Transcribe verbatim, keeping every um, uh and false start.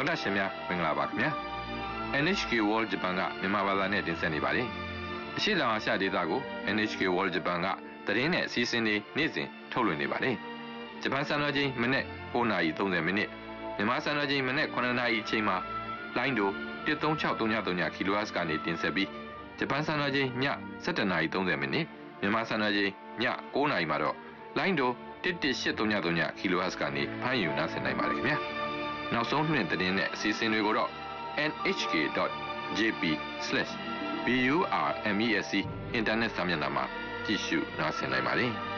တော်တာရှင်များမင်္ဂလာပါခင်ဗျာ N H K World Japan ကမြန်မာဘာသာနဲ့တင်ဆက်နေပါတယ်အရှိတောင်အာရှဒေသကို N H K World Japan ကသတင်းနဲ့အစီအစဉ်တွေနေ့စဉ်ထုတ်လွှင့်နေပါတယ်ဂျပန်စံတော်ချိန်မနေ့၉နာရီ၃၀မိနစ်မြန်မာစံတော်ချိန်မနေ့9နာရီအချိန်မှာလိုင်းဒိုone three six three three ကီလိုဟတ်စ်ကနေတင်ဆက်ပြီးဂျပန်စံတော်ချိန်ညone sevenနာရီ၃၀မိနစ်မြန်မာစံတော်ချိန်ည9နာရီမှာတော့လိုင်းဒိုone one eight three three ကီလိုဟတ်စ်ကနေဖမ်းယူနားဆင်နိုင်ပါတယ်ခင်ဗျာနောက်ဆုံးနှင့်သတင်းနဲ့အစီအစဉ်တွေကိုတော့ n h k dot j p slash b u r m e s c အင်တာနက်စာမျက်နှာမှာကြည့်ရှုနားဆင်နိုင်ပါတယ်